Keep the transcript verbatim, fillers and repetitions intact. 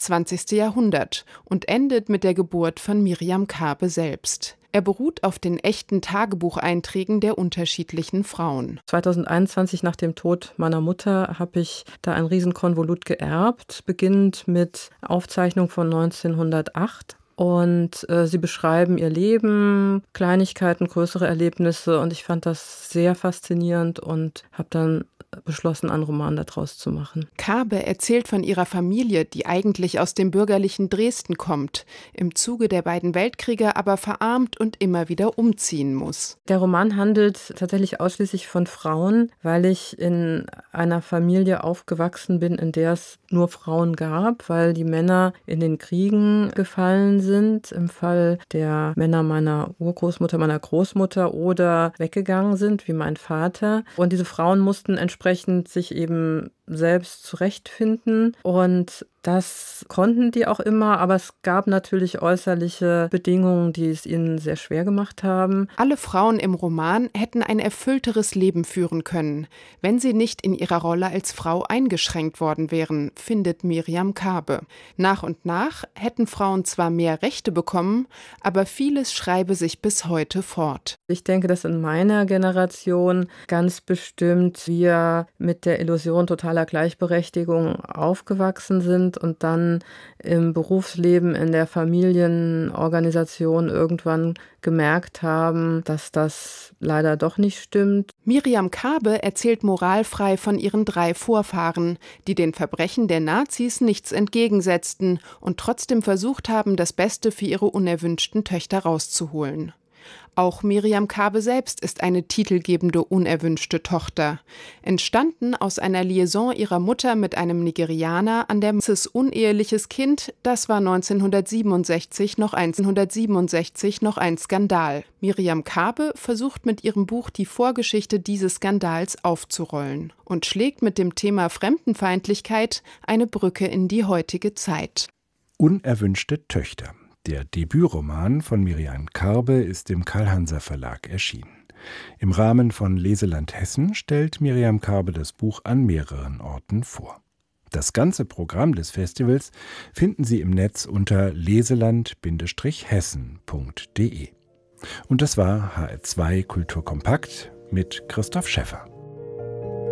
zwanzigste Jahrhundert und endet mit der Geburt von Miriam Karbe selbst. Er beruht auf den echten Tagebucheinträgen der unterschiedlichen Frauen. zweitausendeinundzwanzig, nach dem Tod meiner Mutter, habe ich da ein Riesenkonvolut geerbt, beginnend mit Aufzeichnung von neunzehnhundertacht. Und äh, sie beschreiben ihr Leben, Kleinigkeiten, größere Erlebnisse. Und ich fand das sehr faszinierend und habe dann beschlossen, einen Roman daraus zu machen. Karbe erzählt von ihrer Familie, die eigentlich aus dem bürgerlichen Dresden kommt, im Zuge der beiden Weltkriege aber verarmt und immer wieder umziehen muss. Der Roman handelt tatsächlich ausschließlich von Frauen, weil ich in einer Familie aufgewachsen bin, in der es nur Frauen gab, weil die Männer in den Kriegen gefallen sind, im Fall der Männer meiner Urgroßmutter, meiner Großmutter oder weggegangen sind, wie mein Vater. Und diese Frauen mussten entsprechend entsprechend sich eben selbst zurechtfinden und das konnten die auch immer, aber es gab natürlich äußerliche Bedingungen, die es ihnen sehr schwer gemacht haben. Alle Frauen im Roman hätten ein erfüllteres Leben führen können, wenn sie nicht in ihrer Rolle als Frau eingeschränkt worden wären, findet Miriam Karbe. Nach und nach hätten Frauen zwar mehr Rechte bekommen, aber vieles schreibe sich bis heute fort. Ich denke, dass in meiner Generation ganz bestimmt wir mit der Illusion totaler Gleichberechtigung aufgewachsen sind und dann im Berufsleben, in der Familienorganisation irgendwann gemerkt haben, dass das leider doch nicht stimmt. Miriam Karbe erzählt moralfrei von ihren drei Vorfahren, die den Verbrechen der Nazis nichts entgegensetzten und trotzdem versucht haben, das Beste für ihre unerwünschten Töchter rauszuholen. Auch Miriam Karbe selbst ist eine titelgebende unerwünschte Tochter. Entstanden aus einer Liaison ihrer Mutter mit einem Nigerianer, an der Cis uneheliches Kind, das war neunzehnhundertsiebenundsechzig noch neunzehnhundertsiebenundsechzig noch ein Skandal. Miriam Karbe versucht mit ihrem Buch die Vorgeschichte dieses Skandals aufzurollen und schlägt mit dem Thema Fremdenfeindlichkeit eine Brücke in die heutige Zeit. Unerwünschte Töchter. Der Debütroman von Miriam Karbe ist im Karl-Hanser Verlag erschienen. Im Rahmen von Leseland Hessen stellt Miriam Karbe das Buch an mehreren Orten vor. Das ganze Programm des Festivals finden Sie im Netz unter leseland Hessen punkt de. Und das war H R zwei Kulturkompakt mit Christoph Schäffer.